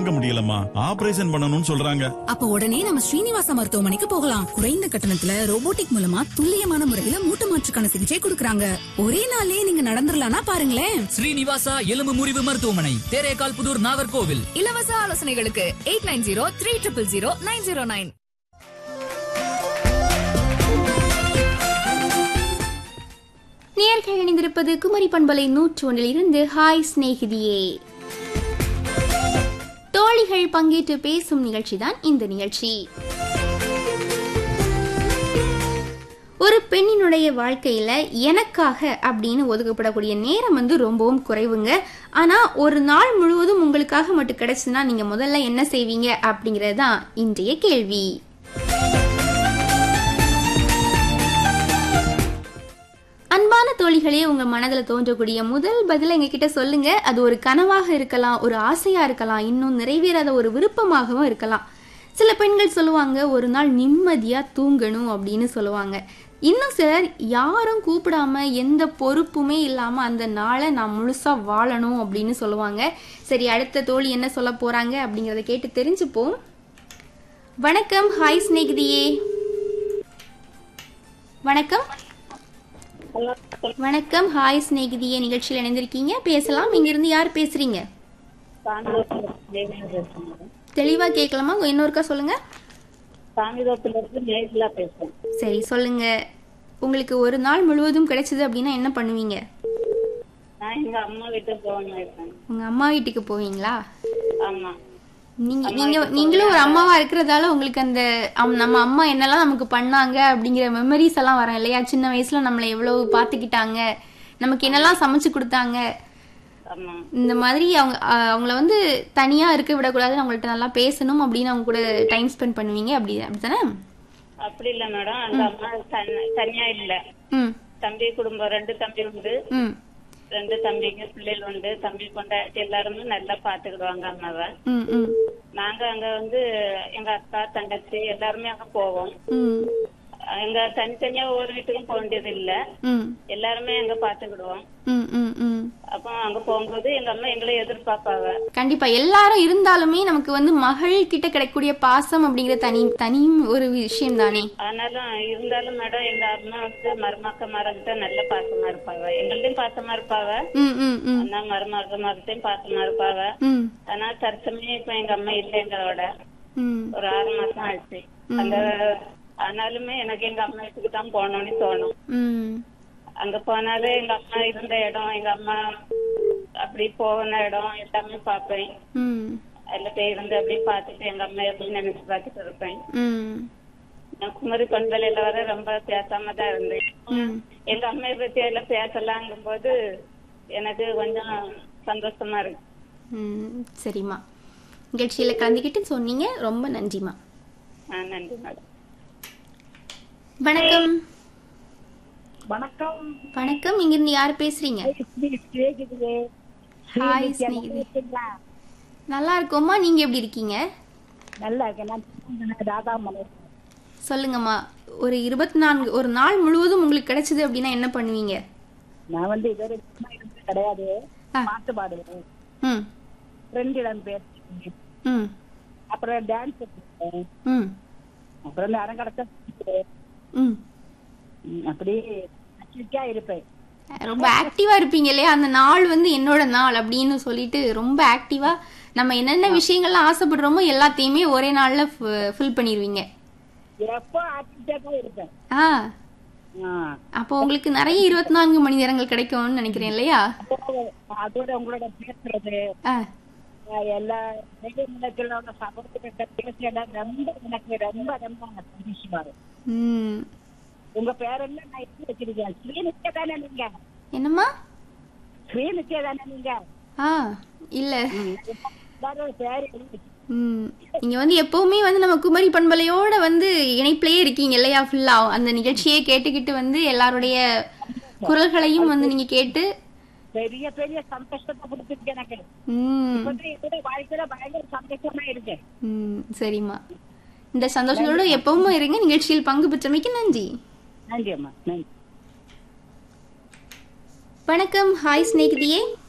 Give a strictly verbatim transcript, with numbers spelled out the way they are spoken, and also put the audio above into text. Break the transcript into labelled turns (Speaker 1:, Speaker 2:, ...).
Speaker 1: தாங்க முடியலம்மா, ஆபரேஷன் பண்ணணும்னு சொல்றாங்க.
Speaker 2: அப்ப உடனே நம்ம ஸ்ரீனிவாச மருத்துவமனைக்கு போகலாம். குறைந்த கட்டணத்துல ரோபோட்டிக் மூலமா துல்லியமான முறையில மூட்டு மாற்றுக்கான சிகிச்சை கொடுக்கறாங்க. ஒரே நாளே நீங்க நடந்துடலாம்னா பாருங்களேன்.
Speaker 3: ஸ்ரீனிவாசா எலும்பு முறிவு மருத்துவமனை, தேரேகால் புதூர், நாகர்கோவில்.
Speaker 4: இலவச ஆலோசனைகளுக்கு eight nine zero three triple zero nine zero nine.
Speaker 5: நேயர்கள் இணைந்திருப்பது குமரி பண்பலை நூற்று ஒன்றில் இருந்து ஹாய் சிநேகிதியே. தோழிகள் பங்கேற்று பேசும் நிகழ்ச்சி தான் இந்த நிகழ்ச்சி. ஒரு பெண்ணினுடைய வாழ்க்கையில எனக்காக அப்படின்னு ஒதுக்கப்படக்கூடிய நேரம் வந்து ரொம்பவும் குறைவுங்க. ஆனா ஒரு நாள் முழுவதும் உங்களுக்காக மட்டும் கிடைச்சுன்னா நீங்க முதல்ல என்ன செய்வீங்க அப்படிங்கறது தான் இன்றைய கேள்வி. அன்பான தோழிகளே, உங்க மனதில் தோன்றக்கூடிய முதல் பதில எங்ககிட்ட சொல்லுங்க. அது ஒரு கனவாக இருக்கலாம், ஒரு ஆசையா இருக்கலாம், இன்னும் நிறைவேறாத ஒரு விருப்பமாகவும் இருக்கலாம். சில பெண்கள் சொல்லுவாங்க ஒரு நாள் நிம்மதியா தூங்கணும் அப்படின்னு சொல்லுவாங்க. இன்னும் சிலர் யாரும் கூப்பிடாம எந்த பொறுப்புமே இல்லாம அந்த நாளை நான் முழுசா வாழணும் அப்படின்னு சொல்லுவாங்க. சரி, அடுத்த தோழி என்ன சொல்ல போறாங்க அப்படிங்கறத கேட்டு தெரிஞ்சுப்போம். வணக்கம், ஹாய் சிநேகிதியே. வணக்கம். வணக்கம், ஹாய் சிநேகிதியே. நிகழ்ச்சியில் இணைந்திருக்கீங்க, பேசலாம். இங்க இருந்து யார் பேசுறீங்க? தெளிவா கேட்கலாமா? இன்னொருக்கா சொல்லுங்க. சரி, சொல்லுங்க. உங்களுக்கு ஒரு நாள் முழுவதும் கிடைச்சது அப்படின்னா என்ன பண்ணுவீங்க? உங்க அம்மா வீட்டுக்கு போவீங்களா? நீங்க நீங்க நீங்களும் ஒரு அம்மாவா இருக்கிறதால உங்களுக்கு அந்த நம்ம அம்மா என்னெல்லாம் நமக்கு பண்ணாங்க அப்படிங்கிற மெமரிஸ் எல்லாம் வரும் இல்லையா? சின்ன வயசுல நம்மளை எவ்வளவு பாத்துக்கிட்டாங்க, நமக்கு என்னெல்லாம் சமைச்சு கொடுத்தாங்க, இந்த மாதிரி அவங்க அவங்கள வந்து தனியா இருக்க விடக்கூடாது, அவங்கள்ட்ட நல்லா பேசணும் அப்படின்னு அவங்க கூட டைம் ஸ்பெண்ட் பண்ணுவீங்க. அப்படி அப்படித்தானே?
Speaker 6: அப்படி இல்ல மேடம், அந்த அம்மா தனியா இல்ல. தம்பி குடும்பம், ரெண்டு தம்பி உண்டு, ரெண்டு தம்பிங்க பிள்ளைகள் உண்டு. தம்பி கொண்டாட்டி எல்லாருமே நல்லா பாத்துக்கிடுவாங்க அம்மாவை. நாங்க அங்க வந்து எங்க அக்கா தங்கச்சி எல்லாருமே அங்க போவோம். எங்க தனித்தனியா ஒவ்வொரு வீட்டுக்கும் போக வேண்டியது இல்ல, எல்லாருமே எங்க பாத்துக்கிடுவோம். அப்போ அங்க போகும்போது எங்க அம்மா எங்களை எதிர்பார்ப்பாங்க.
Speaker 5: கண்டிப்பா எல்லாரும் இருந்தாலுமே நமக்கு வந்து மகள் கிட்ட கிடைக்கக்கூடிய பாசம் அப்படிங்கிற தனி தனி ஒரு விஷயம் தானே.
Speaker 6: ஆனாலும் இருந்தாலும் மேடம் எங்க அம்மா வந்து மருமக்க மரகிட்ட நல்ல பாசமா இருப்பாங்க, எங்கள்டையும் பாசமா இருப்பாங்க, ஆனா மருமக்க மரத்தையும் பாசமா இருப்பாங்க. ஆனா தற்சமயம் இப்ப எங்க அம்மா இல்ல எங்களோட, ஒரு ஆறு மாசம் ஆச்சு. அந்த ஆனாலுமே எனக்கு எங்க அம்மா வீட்டுக்கு தான் போகணும்னு தோணும். அங்க போனாலே எங்க அம்மா இருந்த இடம், எங்க அம்மா அப்படி போன இடம் எல்லாமே பாப்பேன். அதுல போய் இருந்து அப்படி பாத்துட்டு எங்க அம்மா எப்படி நினைச்சு பாத்துட்டு இருப்பேன். நான் குமரி பண்பலையில வர ரொம்ப பேசாம தான் இருந்தேன். எங்க அம்மையை பத்தி எல்லாம் பேசலாங்கும் போது எனக்கு கொஞ்சம் சந்தோஷமா இருக்கு.
Speaker 5: சரிம்மா, நிகழ்ச்சியில கலந்துக்கிட்டு சொன்னீங்க, ரொம்ப நன்றிமா.
Speaker 6: நன்றி மேடம்.
Speaker 5: வணக்கம்.
Speaker 7: வணக்கம்.
Speaker 5: வணக்கம், இங்க இருந்து யாரு பேசுறீங்க? ஹாய் ஸ்நேகிதி. நல்லா இருக்கோம்மா, நீங்க எப்படி இருக்கீங்க?
Speaker 7: நல்லா இருக்கேன்.
Speaker 5: சொல்லுங்கம்மா, ஒரு இருபத்தி நான்கு ஒரு நாள் முழுவதும் உங்களுக்கு கிடைச்சது அப்படின்னா என்ன பண்ணுவீங்க?
Speaker 7: நான் வந்து இதுவரை கிடையாது, பாட்டு பாடுவேன், ஃப்ரெண்டிடம் பேசுவேன், அப்புறம் டான்ஸ் பண்ணுவேன், அப்புறம் நேரம் கிடைச்சா அப்படி இருப்பேன்.
Speaker 5: ரொம்ப ஆக்டிவா இருப்பீங்க இல்லையா? அந்த நாள் வந்து என்னோட நாள் அப்படின்னு சொல்லிட்டு ரொம்ப ஆக்டிவா நம்ம என்னென்ன விஷயங்கள்லாம் ஆசைப்படுறோமோ எல்லாத்தையுமே ஒரே நாள்ல ஃபில் பண்ணிடுவீங்க. அப்போ உங்களுக்கு நிறைய இருபத்தி நான்கு மணி நேரங்கள் கிடைக்கும்னு நினைக்கிறேன் இல்லையா?
Speaker 7: அதோட உங்களோட பேசுறது எல்லா சமூகத்திட்ட பேச ரொம்ப எனக்கு ரொம்ப ரொம்ப சந்தோஷமா இருக்கு. உங்க பேரெல்லாம் நான் எப்படி வச்சிருக்கேன்? ஸ்ரீநித்யா தானே நீங்க?
Speaker 5: என்னம்மா?
Speaker 7: ஸ்ரீநித்யா தானே நீங்க?
Speaker 5: ஆ இல்ல, நீங்க வந்து எப்பவுமே வந்து நம்ம குமரி பண்பலையோட வந்து இணைப்பிலேயே இருக்கீங்க இல்லையா? ஃபுல்லா அந்த நிகழ்ச்சியை கேட்டுக்கிட்டு வந்து எல்லாருடைய குரல்களையும் வந்து நீங்க கேட்டு
Speaker 7: பெரிய பெரிய சந்தோஷத்தை கொடுத்துருக்கு எனக்கு. வாழ்க்கையில பயங்கர சந்தோஷமா இருக்கு.
Speaker 5: சரிம்மா, இந்த சந்தோஷத்தோட எப்பவும் இருங்க. நிகழ்ச்சியில் பங்கு பெற்றமைக்கு நன்றி.
Speaker 7: நன்றி அம்மா, நன்றி.
Speaker 5: வணக்கம், ஹாய் ஸ்நேகிதியே.